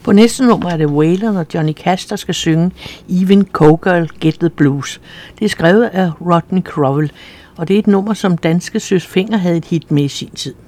På næste nummer er det Waylon og Johnny Cash, der skal synge Even Cowgirl Get the Blues. Det er skrevet af Rodney Crowell, og det er et nummer, som danske Søs Fenger havde et hit med i sin tid.